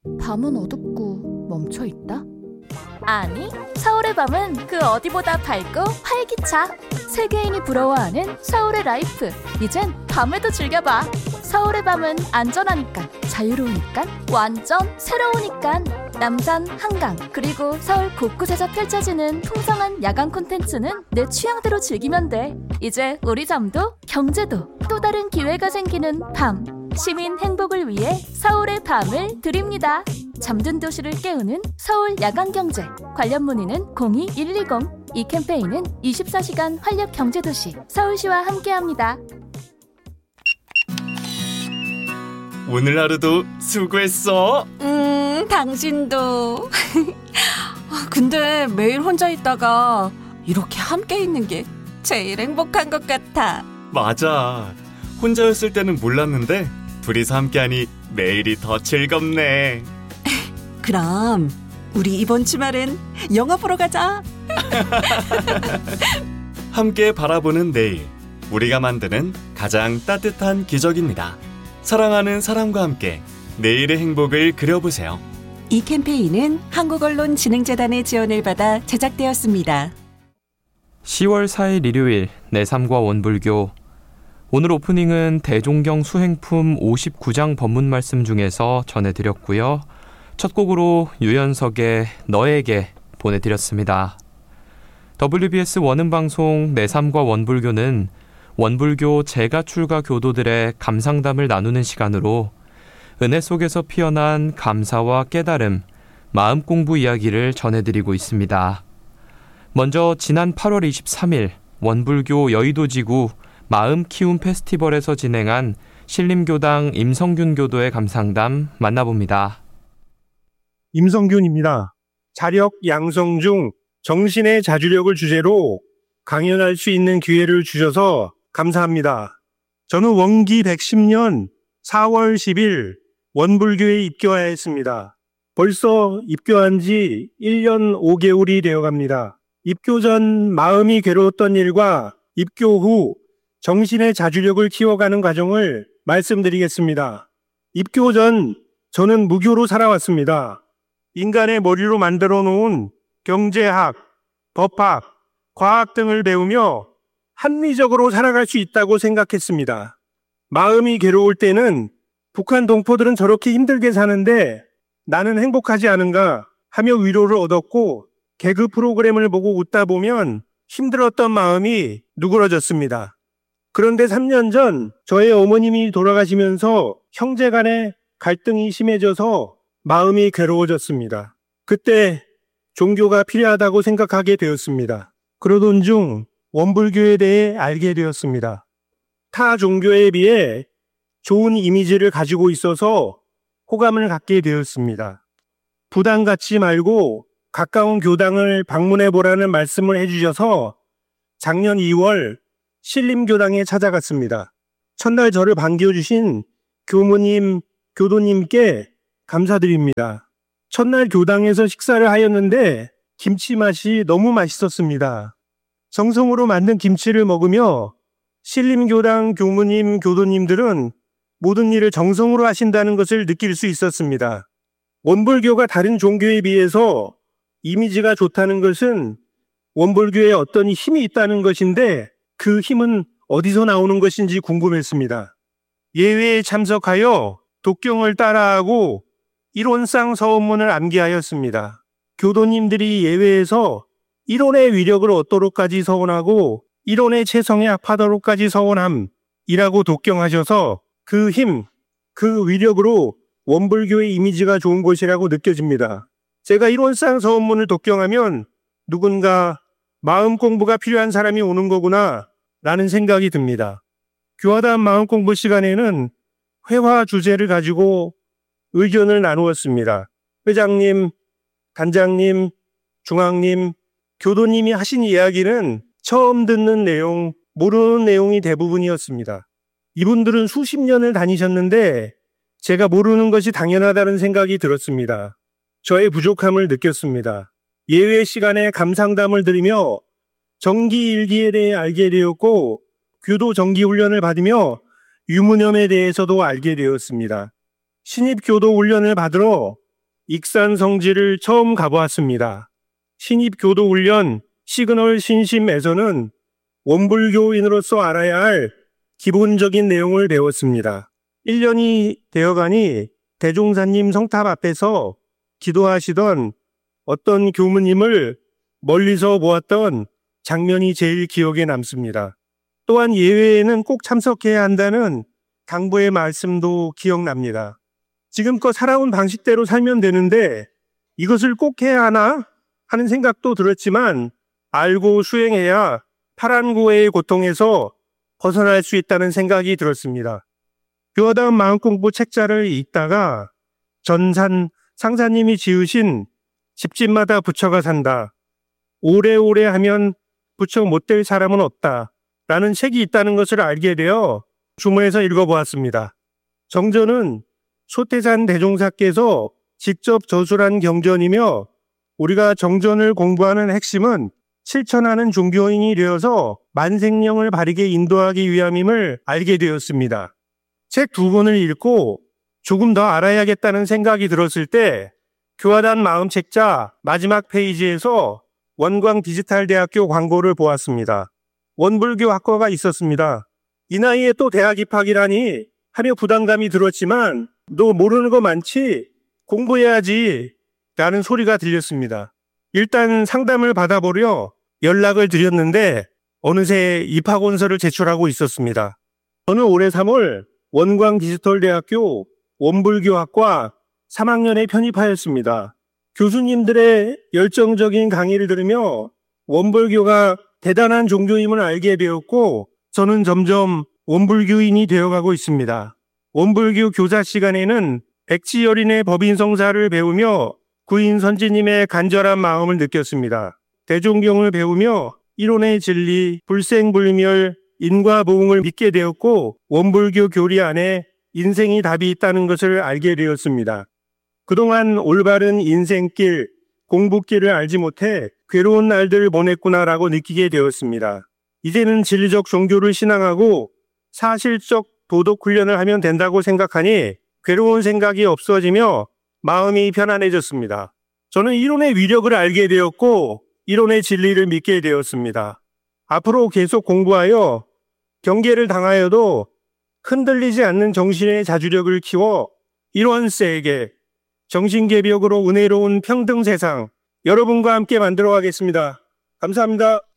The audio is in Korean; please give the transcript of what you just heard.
밤은 어둡고 멈춰 있다? 아니, 서울의 밤은 그 어디보다 밝고 활기차. 세계인이 부러워하는 서울의 라이프. 이젠 밤에도 즐겨봐. 서울의 밤은 안전하니까, 자유로우니까, 완전 새로우니까. 남산, 한강, 그리고 서울 곳곳에서 펼쳐지는 풍성한 야간 콘텐츠는 내 취향대로 즐기면 돼. 이제 우리 잠도 경제도 또 다른 기회가 생기는 밤. 시민 행복을 위해 서울의 밤을 드립니다. 잠든 도시를 깨우는 서울 야간경제. 관련 문의는 02-120. 이 캠페인은 24시간 활력 경제도시 서울시와 함께합니다. 오늘 하루도 수고했어. 당신도. 근데 매일 혼자 있다가 이렇게 함께 있는 게 제일 행복한 것 같아. 맞아. 혼자였을 때는 몰랐는데 둘이서 함께하니 매일이 더 즐겁네. 그럼 우리 이번 주말엔 영화 보러 가자. 함께 바라보는 내일, 우리가 만드는 가장 따뜻한 기적입니다. 사랑하는 사람과 함께 내일의 행복을 그려보세요. 이 캠페인은 한국언론진흥재단의 지원을 받아 제작되었습니다. 10월 4일 일요일 내 삶과 원불교. 오늘 오프닝은 대종경 수행품 59장 법문 말씀 중에서 전해드렸고요. 첫 곡으로 유연석의 너에게 보내드렸습니다. WBS 원음방송 내 삶과 원불교는 원불교 재가출가 교도들의 감상담을 나누는 시간으로 은혜 속에서 피어난 감사와 깨달음, 마음 공부 이야기를 전해드리고 있습니다. 먼저 지난 8월 23일 원불교 여의도지구 마음 키움 페스티벌에서 진행한 신림교당 임성균 교도의 감상담 만나봅니다. 임성균입니다. 자력 양성 중 정신의 자주력을 주제로 강연할 수 있는 기회를 주셔서 감사합니다. 저는 원기 110년 4월 10일 원불교에 입교하였습니다. 벌써 입교한 지 1년 5개월이 되어갑니다. 입교 전 마음이 괴로웠던 일과 입교 후 정신의 자주력을 키워가는 과정을 말씀드리겠습니다. 입교 전 저는 무교로 살아왔습니다. 인간의 머리로 만들어 놓은 경제학, 법학, 과학 등을 배우며 합리적으로 살아갈 수 있다고 생각했습니다. 마음이 괴로울 때는 북한 동포들은 저렇게 힘들게 사는데 나는 행복하지 않은가 하며 위로를 얻었고, 개그 프로그램을 보고 웃다 보면 힘들었던 마음이 누그러졌습니다. 그런데 3년 전 저의 어머님이 돌아가시면서 형제 간의 갈등이 심해져서 마음이 괴로워졌습니다. 그때 종교가 필요하다고 생각하게 되었습니다. 그러던 중 원불교에 대해 알게 되었습니다. 타 종교에 비해 좋은 이미지를 가지고 있어서 호감을 갖게 되었습니다. 부담 갖지 말고 가까운 교당을 방문해 보라는 말씀을 해주셔서 작년 2월 신림교당에 찾아갔습니다. 첫날 저를 반겨주신 교무님, 교도님께 감사드립니다. 첫날 교당에서 식사를 하였는데 김치 맛이 너무 맛있었습니다. 정성으로 만든 김치를 먹으며 신림교당 교무님, 교도님들은 모든 일을 정성으로 하신다는 것을 느낄 수 있었습니다. 원불교가 다른 종교에 비해서 이미지가 좋다는 것은 원불교에 어떤 힘이 있다는 것인데 그 힘은 어디서 나오는 것인지 궁금했습니다. 예회에 참석하여 독경을 따라하고 이론상 서원문을 암기하였습니다. 교도님들이 예회에서 이론의 위력을 얻도록까지 서원하고 이론의 체성에 합하도록까지 서원함이라고 독경하셔서 그 힘, 그 위력으로 원불교의 이미지가 좋은 것이라고 느껴집니다. 제가 이론상 서원문을 독경하면 누군가 마음 공부가 필요한 사람이 오는 거구나 라는 생각이 듭니다. 교화단 마음 공부 시간에는 회화 주제를 가지고 의견을 나누었습니다. 회장님, 단장님, 중앙님, 교도님이 하신 이야기는 처음 듣는 내용, 모르는 내용이 대부분이었습니다. 이분들은 수십 년을 다니셨는데 제가 모르는 것이 당연하다는 생각이 들었습니다. 저의 부족함을 느꼈습니다. 예외 시간에 감상담을 들으며 정기일기에 대해 알게 되었고 교도 정기훈련을 받으며 유무념에 대해서도 알게 되었습니다. 신입교도 훈련을 받으러 익산 성지를 처음 가보았습니다. 신입교도훈련 시그널 신심에서는 원불교인으로서 알아야 할 기본적인 내용을 배웠습니다. 1년이 되어가니 대종사님 성탑 앞에서 기도하시던 어떤 교무님을 멀리서 보았던 장면이 제일 기억에 남습니다. 또한 예외에는 꼭 참석해야 한다는 당부의 말씀도 기억납니다. 지금껏 살아온 방식대로 살면 되는데 이것을 꼭 해야 하나 하는 생각도 들었지만 알고 수행해야 파란고의 고통에서 벗어날 수 있다는 생각이 들었습니다. 교화다운 마음공부 책자를 읽다가 전산 상사님이 지으신 집집마다 부처가 산다. 오래오래 하면 부처 못 될 사람은 없다. 라는 책이 있다는 것을 알게 되어 주모에서 읽어보았습니다. 정전은 소태산 대종사께서 직접 저술한 경전이며 우리가 정전을 공부하는 핵심은 실천하는 종교인이 되어서 만생령을 바르게 인도하기 위함임을 알게 되었습니다. 책 2권을 읽고 조금 더 알아야겠다는 생각이 들었을 때 교화단 마음책자 마지막 페이지에서 원광 디지털대학교 광고를 보았습니다. 원불교 학과가 있었습니다. 이 나이에 또 대학 입학이라니 하며 부담감이 들었지만 너 모르는 거 많지? 공부해야지 라는 소리가 들렸습니다. 일단 상담을 받아보려 연락을 드렸는데 어느새 입학원서를 제출하고 있었습니다. 저는 올해 3월 원광 디지털대학교 원불교학과 3학년에 편입하였습니다. 교수님들의 열정적인 강의를 들으며 원불교가 대단한 종교임을 알게 되었고 저는 점점 원불교인이 되어가고 있습니다. 원불교 교사 시간에는 백지열인의 법인성사를 배우며 구인 선지님의 간절한 마음을 느꼈습니다. 대종경을 배우며 이론의 진리, 불생불멸, 인과보응을 믿게 되었고 원불교 교리 안에 인생이 답이 있다는 것을 알게 되었습니다. 그동안 올바른 인생길, 공부길을 알지 못해 괴로운 날들을 보냈구나라고 느끼게 되었습니다. 이제는 진리적 종교를 신앙하고 사실적 도덕 훈련을 하면 된다고 생각하니 괴로운 생각이 없어지며 마음이 편안해졌습니다. 저는 이론의 위력을 알게 되었고 이론의 진리를 믿게 되었습니다. 앞으로 계속 공부하여 경계를 당하여도 흔들리지 않는 정신의 자주력을 키워 일원세계, 정신개벽으로 은혜로운 평등 세상 여러분과 함께 만들어 가겠습니다. 감사합니다.